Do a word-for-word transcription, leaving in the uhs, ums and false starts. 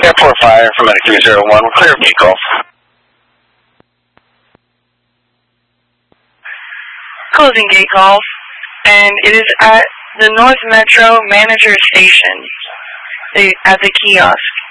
Airport Fire from Medic three zero one, we're clear of vehicle. Closing gate call, and it is at the North Metro Manager Station, the, at the kiosk.